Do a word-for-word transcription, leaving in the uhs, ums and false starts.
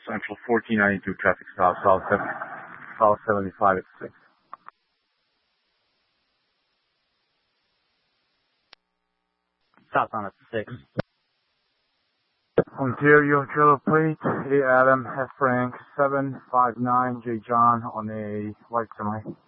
Central fourteen ninety-two traffic stop, south seventy-five at six. Southbound at six. Ontario trailer plate, A Adam, F Frank, seven five nine J John on a white semi.